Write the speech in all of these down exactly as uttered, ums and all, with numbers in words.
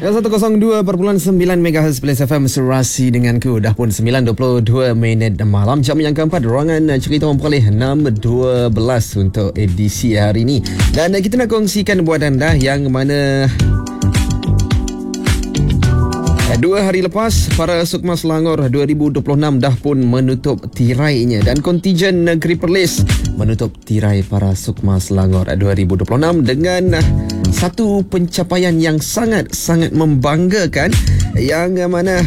seratus dua perpuluhan sembilan megahertz Plus F M Serasi denganku. Dah pun sembilan dua puluh dua minit malam, jam yang keempat ruangan cerita orang peroleh enam dua belas untuk edisi hari ini. Dan kita nak kongsikan buat anda yang mana dua hari lepas, para Sukma Selangor dua ribu dua puluh enam dah pun menutup tirainya dan kontijen Negeri Perlis menutup tirai para Sukma Selangor dua ribu dua puluh enam dengan satu pencapaian yang sangat-sangat membanggakan, yang mana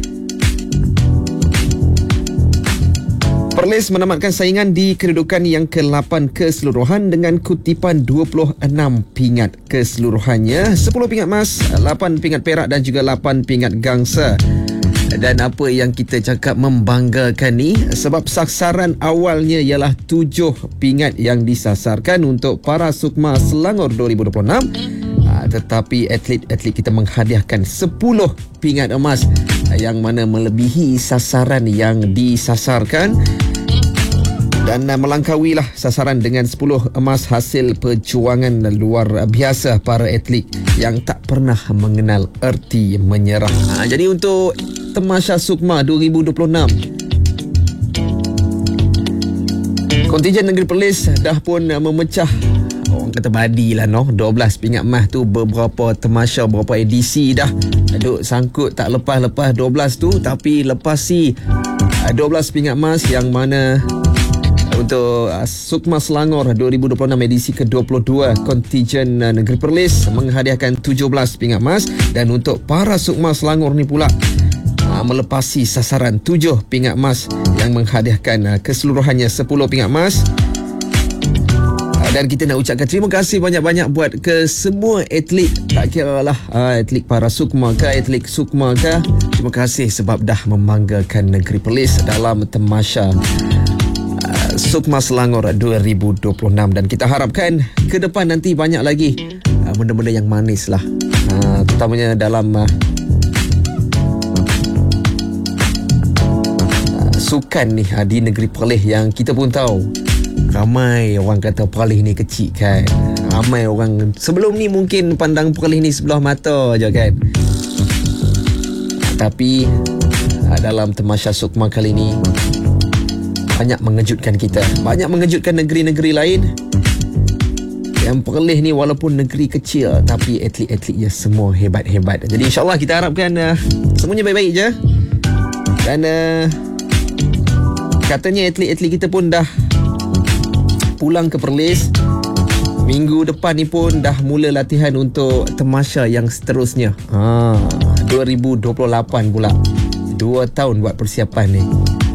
Perlis menamatkan saingan di kedudukan yang ke lapan keseluruhan dengan kutipan dua puluh enam pingat keseluruhannya, sepuluh pingat emas, lapan pingat perak dan juga lapan pingat gangsa. Dan apa yang kita cakap membanggakan ni, sebab sasaran awalnya ialah tujuh pingat yang disasarkan untuk para Sukma Selangor dua ribu dua puluh enam. Tetapi atlet-atlet kita menghadiahkan sepuluh pingat emas, yang mana melebihi sasaran yang disasarkan dan melangkauilah sasaran dengan sepuluh emas, hasil perjuangan luar biasa para atlet yang tak pernah mengenal erti menyerah. Ha, jadi untuk Temasya Sukma dua ribu dua puluh enam, kontijen Negeri Perlis dah pun memecah, orang kata badi lah noh, dua belas pingat emas tu beberapa temasya, beberapa edisi dah duk sangkut tak lepas-lepas dua belas tu, tapi lepasi dua belas pingat emas, yang mana untuk Sukma Selangor dua ribu dua puluh enam edisi ke dua puluh dua, kontijen Negeri Perlis menghadiahkan tujuh belas pingat emas. Dan untuk para Sukma Selangor ni pula melepasi sasaran tujuh pingat emas yang menghadiahkan keseluruhannya sepuluh pingat emas. Dan kita nak ucapkan terima kasih banyak-banyak buat ke semua atlet, tak kira lah atlet para Sukma ke, atlet Sukma ke. Terima kasih sebab dah membanggakan Negeri Perlis dalam Temasya Sukma Selangor dua ribu dua puluh enam. Dan kita harapkan ke depan nanti banyak lagi benda-benda yang manis lah, terutamanya dalam sukan ni di Negeri Perlis, yang kita pun tahu ramai orang kata Perlis ni kecil kan. Ramai orang sebelum ni mungkin pandang Perlis ni sebelah mata je kan. Tapi dalam Temasya Sukma kali ni banyak mengejutkan kita, banyak mengejutkan negeri-negeri lain. Yang Perlis ni walaupun negeri kecil, tapi atlet-atletnya semua hebat-hebat. Jadi insyaAllah kita harapkan uh, semuanya baik-baik je. Dan uh, katanya atlet-atlet kita pun dah pulang ke Perlis. Minggu depan ni pun dah mula latihan untuk Temasya yang seterusnya, ha, dua ribu dua puluh lapan pula. Dua tahun buat persiapan ni.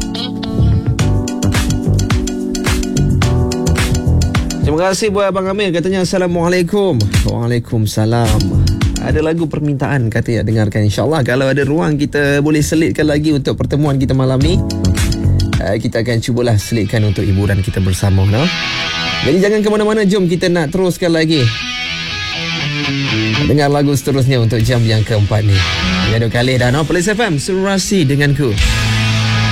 Terima kasih buat Abang Amir, katanya Assalamualaikum. Waalaikumsalam. Ada lagu permintaan katanya dengarkan. InsyaAllah kalau ada ruang kita boleh selitkan lagi untuk pertemuan kita malam ni. Kita akan cubalah selitkan untuk hiburan kita bersama, no? Jadi jangan ke mana-mana, jom kita nak teruskan lagi dengar lagu seterusnya untuk jam yang keempat ni. Yang dua kali dah, no? Perlis F M Serasi denganku.